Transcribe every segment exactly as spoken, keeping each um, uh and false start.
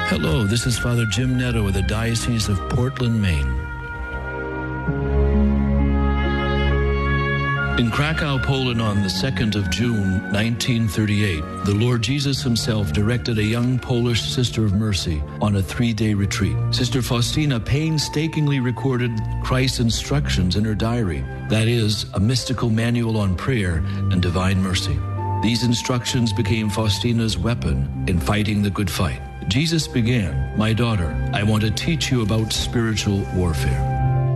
Hello, this is Father Jim Netto with the Diocese of Portland, Maine. In Krakow, Poland, on the second of June, nineteen thirty-eight, the Lord Jesus himself directed a young Polish Sister of Mercy on a three-day retreat. Sister Faustina painstakingly recorded Christ's instructions in her diary, that is, a mystical manual on prayer and divine mercy. These instructions became Faustina's weapon in fighting the good fight. Jesus began, "My daughter, I want to teach you about spiritual warfare."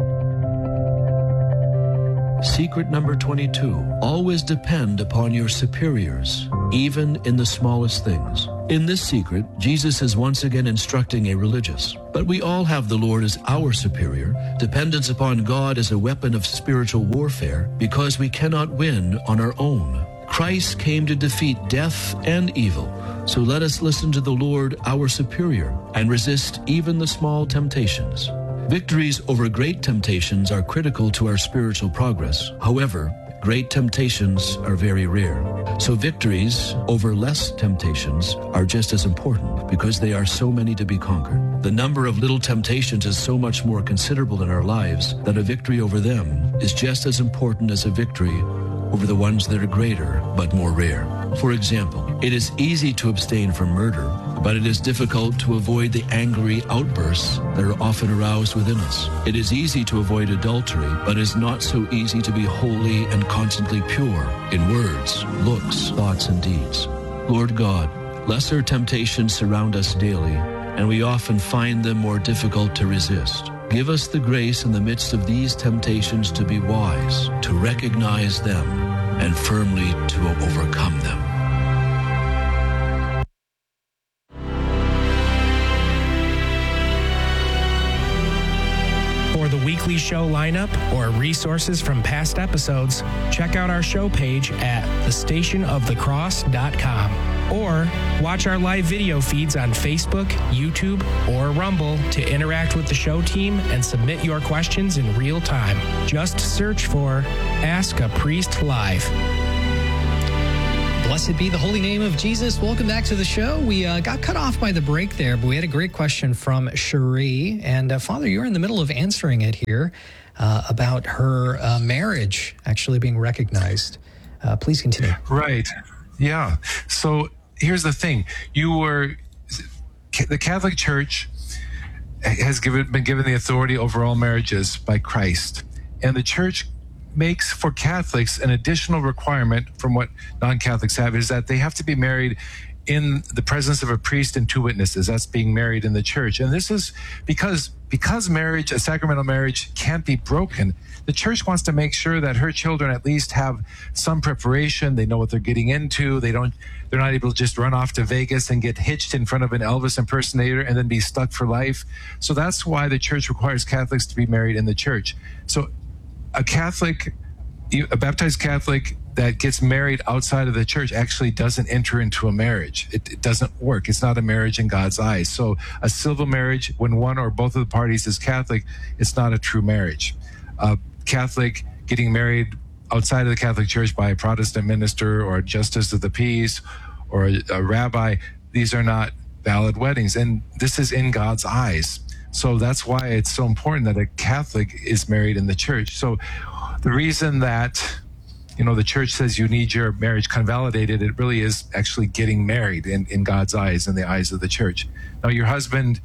Secret number twenty-two, always depend upon your superiors, even in the smallest things. In this secret, Jesus is once again instructing a religious. But we all have the Lord as our superior. Dependence upon God is a weapon of spiritual warfare because we cannot win on our own. Christ came to defeat death and evil. So let us listen to the Lord, our superior, and resist even the small temptations. Victories over great temptations are critical to our spiritual progress. However, great temptations are very rare. So victories over less temptations are just as important because they are so many to be conquered. The number of little temptations is so much more considerable in our lives that a victory over them is just as important as a victory over the ones that are greater but more rare. For example, it is easy to abstain from murder, but it is difficult to avoid the angry outbursts that are often aroused within us. It is easy to avoid adultery, but it is not so easy to be holy and constantly pure in words, looks, thoughts, and deeds. Lord God, lesser temptations surround us daily, and we often find them more difficult to resist. Give us the grace in the midst of these temptations to be wise, to recognize them, and firmly to overcome them. For the weekly show lineup or resources from past episodes, check out our show page at the station of the cross dot com. Or watch our live video feeds on Facebook, YouTube, or Rumble to interact with the show team and submit your questions in real time. Just search for Ask a Priest Live. Blessed be the holy name of Jesus. Welcome back to the show. We uh, got cut off by the break there, but we had a great question from Cherie. And uh, Father, you're in the middle of answering it here uh, about her uh, marriage actually being recognized. Uh, please continue. Right. Yeah. So here's the thing. You were, the Catholic Church has given, been given the authority over all marriages by Christ. And the Church makes for Catholics an additional requirement from what non-Catholics have, is that they have to be married in the presence of a priest and two witnesses. That's being married in the Church. And this is because because marriage, a sacramental marriage, can't be broken. The Church wants to make sure that her children at least have some preparation. They know what they're getting into. They don't, they're not able to just run off to Vegas and get hitched in front of an Elvis impersonator and then be stuck for life. So that's why the Church requires Catholics to be married in the Church. So a Catholic, a baptized Catholic that gets married outside of the Church actually doesn't enter into a marriage. It, it doesn't work. It's not a marriage in God's eyes. So a civil marriage, when one or both of the parties is Catholic, it's not a true marriage. A Catholic getting married outside of the Catholic Church by a Protestant minister or a justice of the peace or a, a rabbi, these are not valid weddings. And this is in God's eyes. So that's why it's so important that a Catholic is married in the Church. So the reason that, you know, the Church says you need your marriage convalidated, it really is actually getting married in, in God's eyes, in the eyes of the Church. Now, your husband,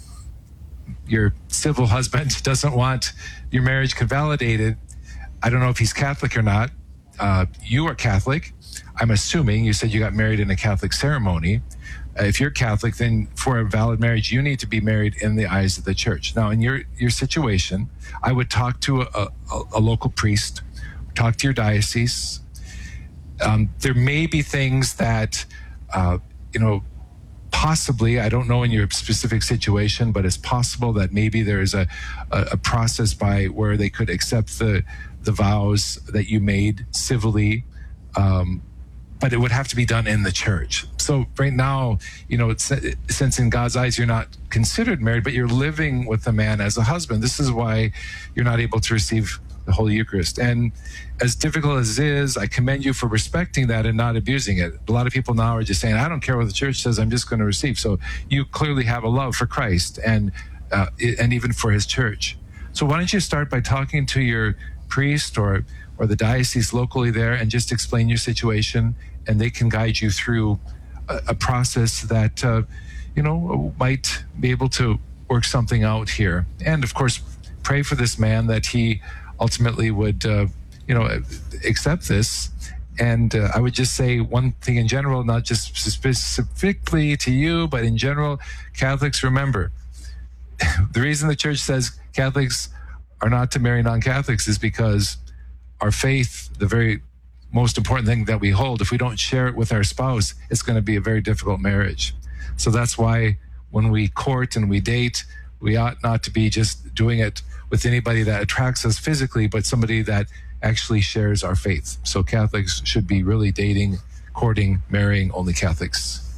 your civil husband, doesn't want your marriage convalidated. I don't know if he's Catholic or not. Uh, you are Catholic. I'm assuming you said you got married in a Catholic ceremony. Uh, if you're Catholic, then for a valid marriage, you need to be married in the eyes of the Church. Now, in your, your situation, I would talk to a, a, a local priest, talk to your diocese. Um, there may be things that, uh, you know, possibly, I don't know in your specific situation, but it's possible that maybe there's a, a, a process by where they could accept the, the vows that you made civilly, um, but it would have to be done in the Church. So right now, you know, it's, since in God's eyes you're not considered married, but you're living with a man as a husband, this is why you're not able to receive the Holy Eucharist. And as difficult as it is, I commend you for respecting that and not abusing it. A lot of people now are just saying, I don't care what the church says, I'm just going to receive. So you clearly have a love for Christ and uh, and even for his church. So why don't you start by talking to your priest or or the diocese locally there and just explain your situation, and they can guide you through a, a process that, uh, you know, might be able to work something out here. And of course, pray for this man that he ultimately would, uh, you know, accept this. And uh, I would just say one thing in general, not just specifically to you, but in general, Catholics, remember, the reason the church says Catholics are not to marry non-Catholics is because our faith, the very most important thing that we hold, if we don't share it with our spouse, it's going to be a very difficult marriage. So that's why when we court and we date, we ought not to be just doing it with anybody that attracts us physically, but somebody that actually shares our faith. So Catholics should be really dating, courting, marrying only Catholics.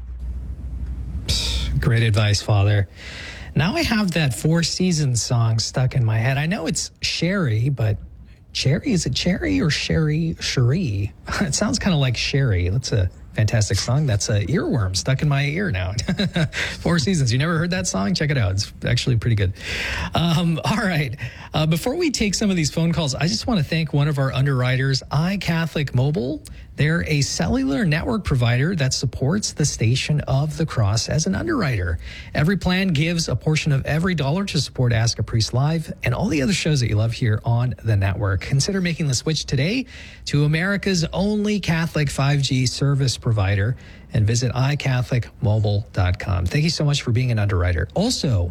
Great advice, Father. Now I have that Four Seasons song stuck in my head. I know it's Sherry, but Cherry, is it Cherry or Sherry? Cherie? It sounds kind of like Sherry. That's a fantastic song. That's a earworm stuck in my ear now. Four Seasons. You never heard that song? Check it out. It's actually pretty good. Um, all right. Uh, before we take some of these phone calls, I just want to thank one of our underwriters, iCatholic Mobile. They're a cellular network provider that supports the Station of the Cross as an underwriter. Every plan gives a portion of every dollar to support Ask a Priest Live and all the other shows that you love here on the network. Consider making the switch today to America's only Catholic five G service provider and visit i catholic mobile dot com. Thank you so much for being an underwriter. Also,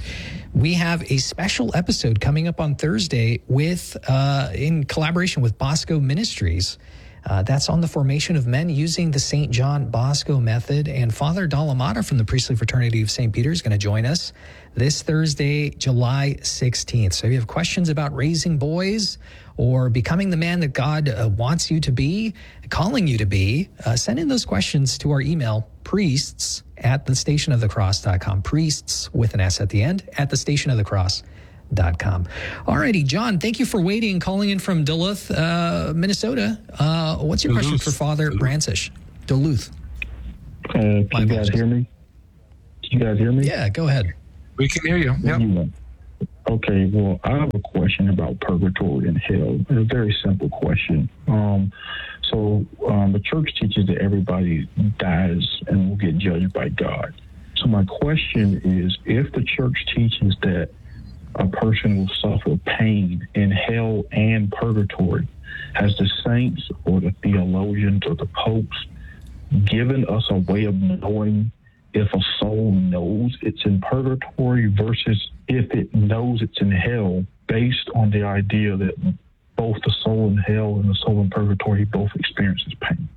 we have a special episode coming up on Thursday with, uh, in collaboration with Bosco Ministries. Uh, that's on the formation of men using the Saint John Bosco method. And Father Dalamata from the Priestly Fraternity of Saint Peter is going to join us this Thursday, July sixteenth. So if you have questions about raising boys or becoming the man that God uh, wants you to be, calling you to be, uh, send in those questions to our email, priests at the station of the cross dot com. Priests with an S at the end at the station of the cross dot com. All righty, John, thank you for waiting, calling in from Duluth, uh, Minnesota. Uh, what's your Duluth. question for Father Brancisz? Duluth. Uh, can My you guys apologies. hear me? Can you guys hear me? Yeah, go ahead. We can hear you. Yep. Yeah. Okay, well, I have a question about purgatory and hell. A very simple question. Um, so um, the church teaches that everybody dies and will get judged by God. So my question is, if the church teaches that a person will suffer pain in hell and purgatory, has the saints or the theologians or the popes given us a way of knowing if a soul knows it's in purgatory versus if it knows it's in hell, based on the idea that both the soul in hell and the soul in purgatory both experiences pain?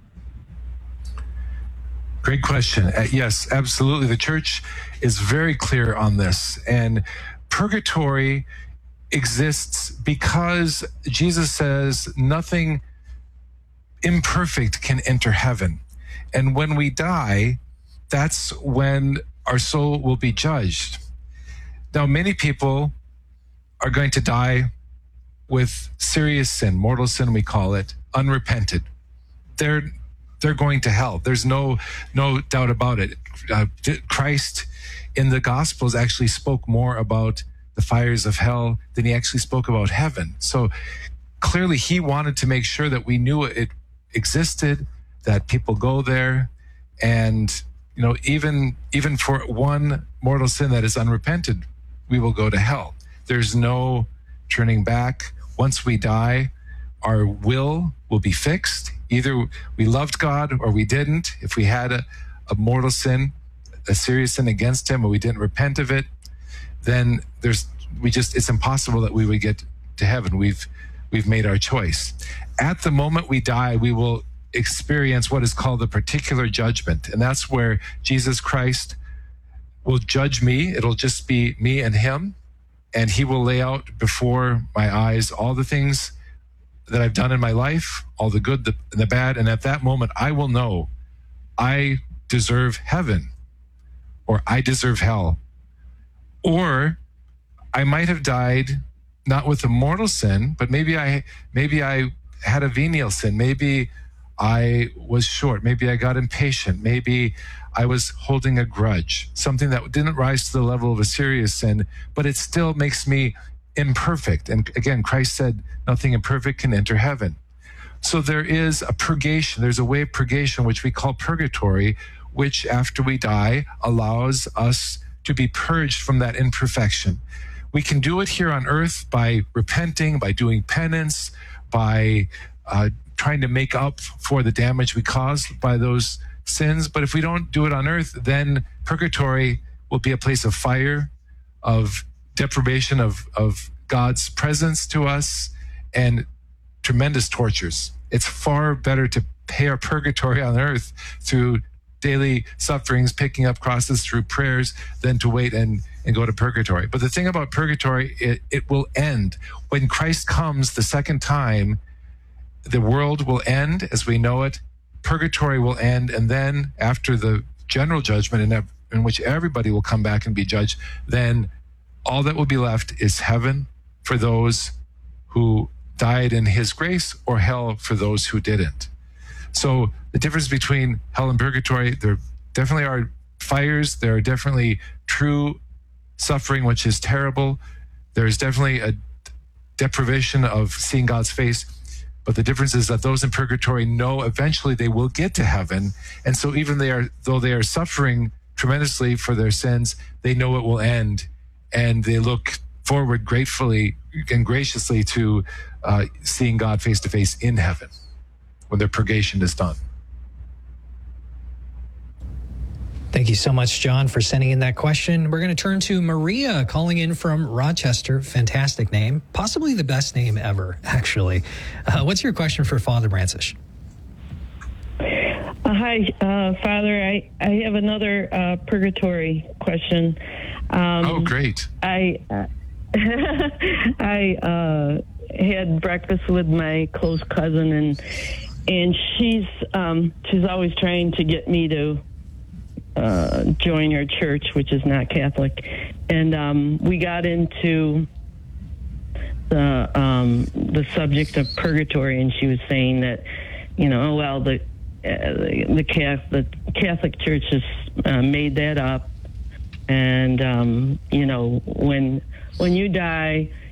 Great question. Uh, yes, absolutely. The church is very clear on this. And purgatory exists because Jesus says nothing imperfect can enter heaven. And when we die, that's when our soul will be judged. Now, many people are going to die with serious sin, mortal sin, we call it, unrepented. They're they're going to hell. There's no no doubt about it. Uh, Christ in the Gospels actually spoke more about the fires of hell than he actually spoke about heaven. So clearly he wanted to make sure that we knew it existed, that people go there, and you know, even even for one mortal sin that is unrepented, we will go to hell. There's no turning back. Once we die, our will will be fixed. Either we loved God or we didn't. If we had a, a mortal sin, a serious sin against him, or we didn't repent of it, then there's we just it's impossible that we would get to heaven. We've we've made our choice. At the moment we die, we will experience what is called the particular judgment, and that's where Jesus Christ will judge me. It'll just be me and him, and he will lay out before my eyes all the things that I've done in my life, all the good the, and the bad, and at that moment I will know I deserve heaven or I deserve hell. Or I might have died not with a mortal sin, but maybe I maybe I had a venial sin. Maybe I was short. Maybe I got impatient. Maybe I was holding a grudge, something that didn't rise to the level of a serious sin, but it still makes me imperfect. And again, Christ said, nothing imperfect can enter heaven. So there is a purgation. There's a way of purgation, which we call purgatory, which after we die allows us to be purged from that imperfection. We can do it here on earth by repenting, by doing penance, by uh, trying to make up for the damage we caused by those sins. But if we don't do it on earth, then purgatory will be a place of fire, of deprivation of, of God's presence to us, and tremendous tortures. It's far better to pay our purgatory on earth through daily sufferings, picking up crosses, through prayers, than to wait and, and go to purgatory. But the thing about purgatory, it, it will end. When Christ comes the second time, the world will end as we know it. Purgatory will end. And then after the general judgment in, in which everybody will come back and be judged, then all that will be left is heaven for those who died in his grace, or hell for those who didn't. So the difference between hell and purgatory, there definitely are fires. There are definitely true suffering, which is terrible. There is definitely a deprivation of seeing God's face. But the difference is that those in purgatory know eventually they will get to heaven. And so even they are, though they are suffering tremendously for their sins, they know it will end. And they look forward gratefully and graciously to uh, seeing God face to face in heaven when their purgation is done. Thank you so much, John, for sending in that question. We're going to turn to Maria, calling in from Rochester. Fantastic name. Possibly the best name ever, actually. Uh, what's your question for Father Brancisz? Uh, hi, uh, Father. I, I have another uh, purgatory question. Um, oh, great. I uh, I uh, had breakfast with my close cousin, and and she's um, she's always trying to get me to uh, join her church, which is not Catholic. And um, we got into the um, the subject of purgatory, and she was saying that, you know, well, the uh, the Catholic Catholic Church has uh, made that up. And, um, you know, when when you die,